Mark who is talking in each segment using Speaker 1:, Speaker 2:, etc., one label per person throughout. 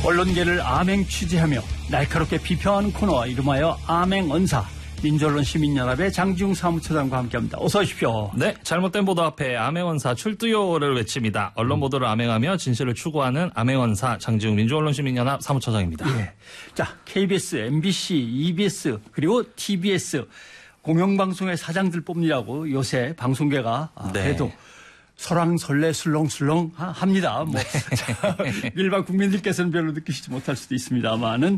Speaker 1: 언론계를 암행 취재하며 날카롭게 비평하는 코너 이름하여 암행언사. 민주언론 시민연합의 장지웅 사무처장과 함께합니다. 어서 오십시오.
Speaker 2: 네, 잘못된 보도 앞에 암행언사 출두요를 외칩니다. 언론 보도를 암행하며 진실을 추구하는 암행언사 장지웅 민주언론 시민연합 사무처장입니다.
Speaker 1: 예. 자, KBS, MBC, EBS 그리고 TBS 공영방송의 사장들 뽑느라고 요새 방송계가 그래도 설왕설래 술렁술렁 합니다. 뭐 일반 국민들께서는 별로 느끼시지 못할 수도 있습니다만은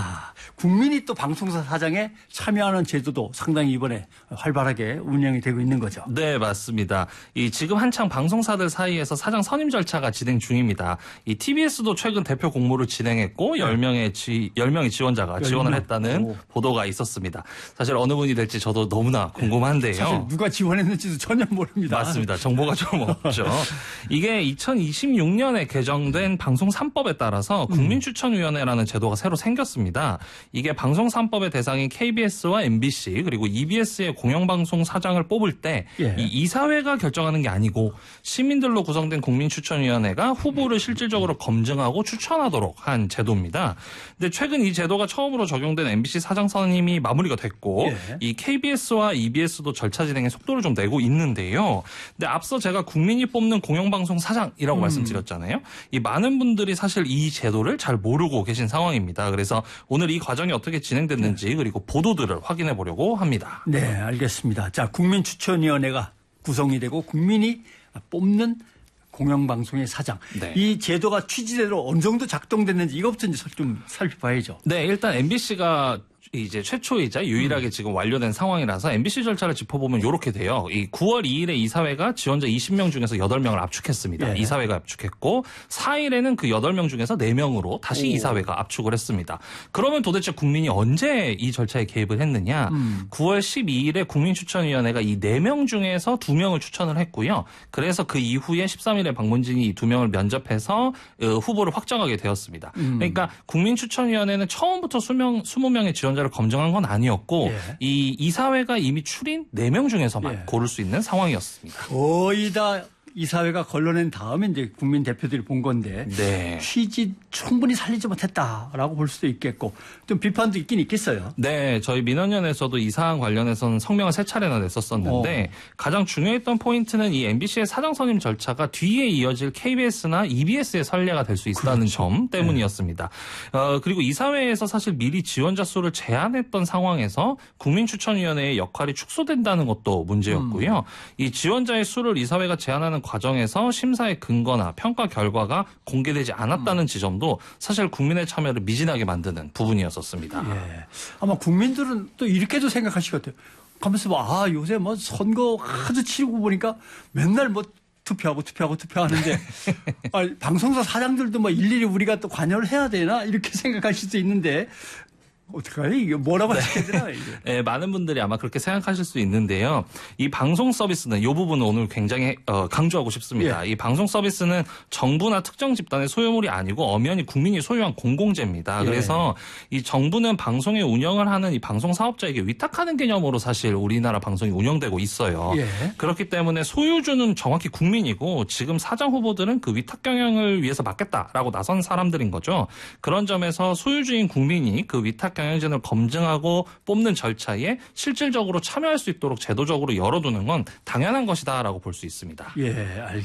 Speaker 1: 국민이 또 방송사 사장에 참여하는 제도도 상당히 이번에 활발하게 운영이 되고 있는 거죠.
Speaker 2: 네, 맞습니다. 지금 한창 방송사들 사이에서 사장 선임 절차가 진행 중입니다. 이 TBS도 최근 대표 공모를 진행했고 10명의 지원자가 지원을 했다는 보도가 있었습니다. 사실 어느 분이 될지 저도 너무나 궁금한데요.
Speaker 1: 사실 누가 지원했는지도 전혀 모릅니다.
Speaker 2: 맞습니다. 정보가 좀 없죠. 이게 2026년에 개정된 방송 3법에 따라서 국민추천위원회라는 제도가 새로 생겼습니다. 이게 방송 3법의 대상인 KBS와 MBC 그리고 EBS의 공영방송 사장을 뽑을 때 이 이사회가 결정하는 게 아니고 시민들로 구성된 국민추천위원회가 후보를 실질적으로 검증하고 추천하도록 한 제도입니다. 근데 최근 이 제도가 처음으로 적용된 MBC 사장 선임이 마무리가 됐고 이 KBS와 EBS도 절차 진행에 속도를 좀 내고 있는데요. 근데 앞서 제가 국민이 뽑는 공영방송 사장이라고 말씀드렸잖아요. 이 많은 분들이 사실 이 제도를 잘 모르고 계신 상황입니다. 그래서 오늘 이 과정이 어떻게 진행됐는지 그리고 보도들을 확인해 보려고 합니다.
Speaker 1: 네, 알겠습니다. 자, 국민추천위원회가 구성이 되고 국민이 뽑는 공영방송의 사장. 네. 이 제도가 취지대로 어느 정도 작동됐는지 이것부터 좀 살펴봐야죠.
Speaker 2: 네, 일단 MBC가 이제 최초이자 유일하게 지금 완료된 상황이라서 MBC 절차를 짚어보면 이렇게 돼요. 이 9월 2일에 이사회가 지원자 20명 중에서 8명을 압축했습니다. 이사회가 압축했고 4일에는 그 8명 중에서 4명으로 다시 이사회가 압축을 했습니다. 그러면 도대체 국민이 언제 이 절차에 개입을 했느냐? 9월 12일에 국민추천위원회가 이 4명 중에서 2명을 추천을 했고요. 그래서 그 이후에 13일에 박문진이 이 2명을 면접해서 후보를 확정하게 되었습니다. 그러니까 국민추천위원회는 처음부터 20명의 지원자를 검증한 건 아니었고 이 이사회가 이미 추린 4명 중에서만 고를 수 있는 상황이었습니다.
Speaker 1: 거의 다 이사회가 걸러낸 다음에 이제 국민 대표들이 본 건데 취지 충분히 살리지 못했다라고 볼 수도 있겠고 좀 비판도 있긴 있겠어요.
Speaker 2: 네, 저희 민원연에서도 이 사안 관련해서는 성명을 3차례나 냈었었는데 가장 중요했던 포인트는 이 MBC의 사장 선임 절차가 뒤에 이어질 KBS나 EBS의 선례가 될 수 있다는 점 때문이었습니다. 그리고 이사회에서 사실 미리 지원자 수를 제한했던 상황에서 국민추천위원회의 역할이 축소된다는 것도 문제였고요. 이 지원자의 수를 이사회가 제한하는 과정에서 심사의 근거나 평가 결과가 공개되지 않았다는 지점도 사실 국민의 참여를 미진하게 만드는 부분이었었습니다.
Speaker 1: 아마 국민들은 또 이렇게도 생각하시거든요. 가면서 요새 뭐 선거 아주 치르고 보니까 맨날 뭐 투표하고 투표하는데 방송사 사장들도 뭐 일일이 우리가 또 관여를 해야 되나 이렇게 생각하실 수 있는데 어떡하냐? 이게 뭐라고 해야 되나?
Speaker 2: 네, 많은 분들이 아마 그렇게 생각하실 수 있는데요. 이 방송 서비스는 이 부분은 오늘 굉장히 강조하고 싶습니다. 이 방송 서비스는 정부나 특정 집단의 소유물이 아니고 엄연히 국민이 소유한 공공재입니다. 그래서 이 정부는 방송의 운영을 하는 이 방송 사업자에게 위탁하는 개념으로 사실 우리나라 방송이 운영되고 있어요. 그렇기 때문에 소유주는 정확히 국민이고 지금 사장 후보들은 그 위탁 경영을 위해서 맡겠다라고 나선 사람들인 거죠. 그런 점에서 소유주인 국민이 그 위탁 경영진을 검증하고 뽑는 절차에 실질적으로 참여할 수 있도록 제도적으로 열어두는 건 당연한 것이다라고 볼 수 있습니다.
Speaker 1: 알겠습니다.